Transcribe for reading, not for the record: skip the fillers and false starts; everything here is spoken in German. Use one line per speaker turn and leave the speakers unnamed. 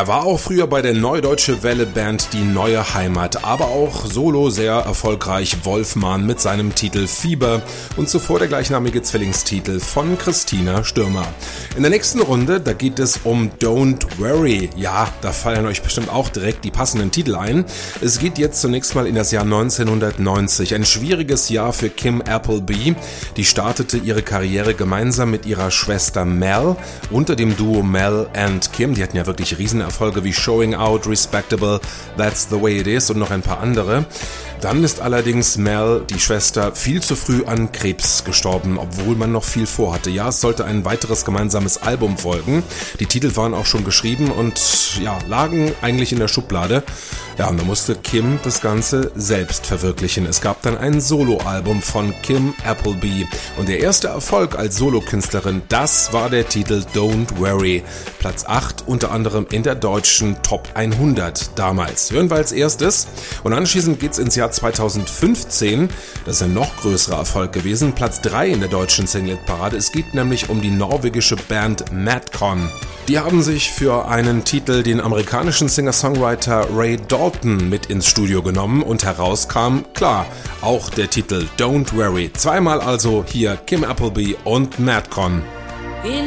Er war auch früher bei der Neudeutsche Welle Band Die Neue Heimat, aber auch solo sehr erfolgreich Wolfmann mit seinem Titel Fieber und zuvor der gleichnamige Zwillingstitel von Christina Stürmer. In der nächsten Runde, da geht es um Don't Worry. Ja, da fallen euch bestimmt auch direkt die passenden Titel ein. Es geht jetzt zunächst mal in das Jahr 1990, ein schwieriges Jahr für Kim Appleby. Die startete ihre Karriere gemeinsam mit ihrer Schwester Mel unter dem Duo Mel and Kim. Die hatten ja wirklich Riesenerfolge wie Showing Out, Respectable, That's the Way It Is und noch ein paar andere. Dann ist allerdings Mel, die Schwester, viel zu früh an Krebs gestorben, obwohl man noch viel vorhatte. Ja, es sollte ein weiteres gemeinsames Album folgen. Die Titel waren auch schon geschrieben und ja, lagen eigentlich in der Schublade. Ja, und da musste Kim das Ganze selbst verwirklichen. Es gab dann ein Soloalbum von Kim Appleby. Und der erste Erfolg als Solokünstlerin, das war der Titel Don't Worry. Platz 8 unter anderem in der deutschen Top 100 damals. Hören wir als erstes. Und anschließend geht's ins Jahr 2015. Das ist ein noch größerer Erfolg gewesen. Platz 3 in der deutschen Singlet-Parade. Es geht nämlich um die norwegische Band Madcon. Die haben sich für einen Titel den amerikanischen Singer-Songwriter Ray Dalton mit ins Studio genommen und herauskam, klar, auch der Titel Don't Worry. Zweimal also hier Kim Appleby und Madcon.